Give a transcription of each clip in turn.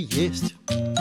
Есть.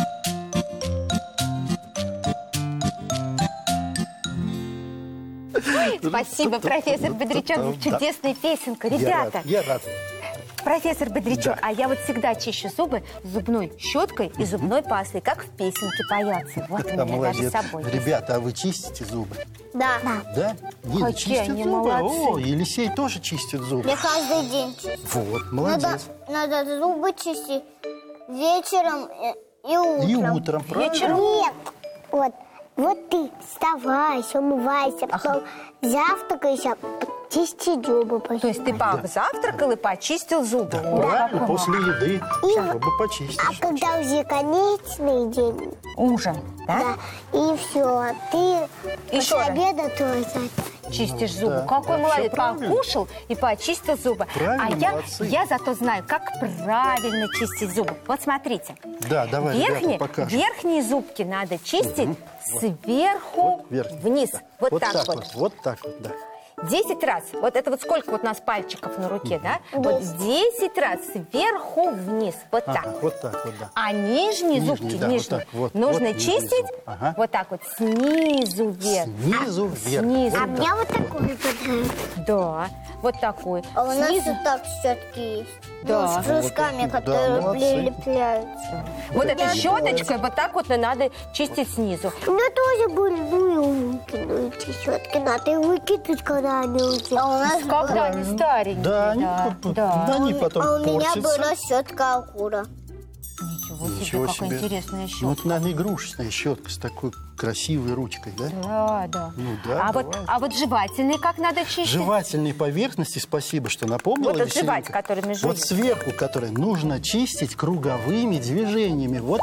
Спасибо, профессор Бодрячок. Чудесная песенка. Ребята, Я рад. профессор Бодрячок, Да. а я вот всегда чищу зубы зубной щеткой и зубной пастой, как в песенке поется. Вот у меня даже Молодец. с собой есть. Ребята, а вы чистите зубы? Да. Да? Лида Какие чистит они зубы? молодцы. О, Елисей тоже чистит зубы. Я каждый день чищу. Вот, молодец. Надо зубы чистить вечером и утром. И утром, правильно? Нет. Вот ты вставайся, умывайся, потом завтракаешь, чисти зубы. То есть ты позавтракал и почистил зубы? Да, Ура, правильно, какой после еды, чтобы почистить. А когда уже конечный день, ужин, да? да, и все, ты Еще после раз. обеда тоже. Чистишь зубы. да, Какой да, молодец. всё правильно. Покушал и почистил зубы. Правильно, молодцы. я зато знаю, как правильно чистить зубы. Вот смотрите. Да, давай, ребята, покажем. Верхние зубки надо чистить сверху Верхний, вниз. да. Вот так вот. Вот так вот, да. 10 раз. Вот это вот сколько вот у нас пальчиков на руке, да? Вот 10 раз сверху вниз. Вот Ага, так. вот так вот, да. А нижние зубки, да, нижние, вот так, вот, нужно вот нижний чистить зуб. Ага. вот так вот снизу вверх. Снизу вверх. Снизу. А мне вот такой понравился. Да, вот такой. А у нас Снизу. и так щетки есть. Да. Ну, с кружками, Да, которые молодцы. прилепляются. Вот этой щеточкой вот так вот и надо чистить снизу. У меня тоже были, ну и выкинуть эти щетки. Надо и выкинуть, когда они уйдут. А у нас Когда они старенькие. Да, они потом А у меня портятся. была щетка акура. Ничего себе, какая интересная Ну, щетка. это, наверное, игрушечная щетка с такой красивой ручкой, да? Да, да. Ну да, А вот жевательные как надо чистить? Жевательные поверхности, спасибо, что напомнила. Вот этот Василинка. жевать, который мы жуем. Вот сверху, который нужно чистить круговыми движениями. Вот